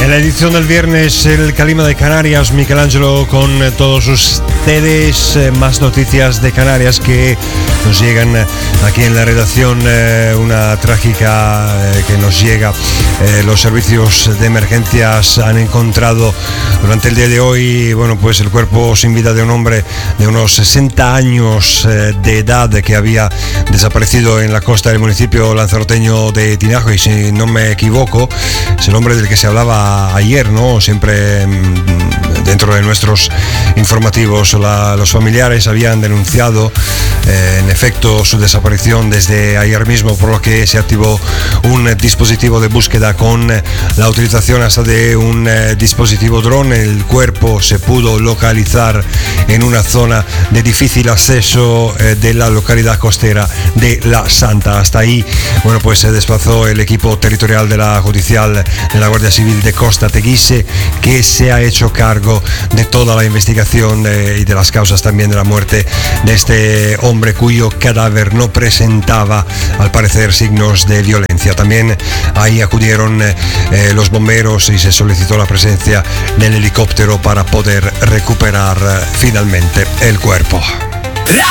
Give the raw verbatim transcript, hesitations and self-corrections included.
En la edición del viernes, el Calima de Canarias, Michelangelo con todos ustedes. Eh, más noticias de Canarias que nos llegan aquí en la redacción. Eh, una trágica eh, que nos llega. Eh, los servicios de emergencias han encontrado durante el día de hoy, bueno, pues el cuerpo sin vida de un hombre de unos sesenta años eh, de edad que había desaparecido en la costa del municipio lanzaroteño de Tinajo, y si no me equivoco, es el hombre del que se hablaba ayer, ¿no? Siempre mmm, dentro de nuestros informativos. La, los familiares habían denunciado eh, en efecto su desaparición desde ayer mismo, por lo que se activó un dispositivo de búsqueda con la utilización hasta de un eh, dispositivo dron. El cuerpo se pudo localizar en una zona de difícil acceso eh, de la localidad costera de La Santa. Hasta ahí, bueno, pues se desplazó el equipo territorial de la judicial de la Guardia Civil de Costa Teguise, que se ha hecho cargo de toda la investigación de, y de las causas también de la muerte de este hombre, cuyo cadáver no presentaba, al parecer, signos de violencia. También ahí acudieron eh, los bomberos y se solicitó la presencia del helicóptero para poder recuperar eh, finalmente el cuerpo.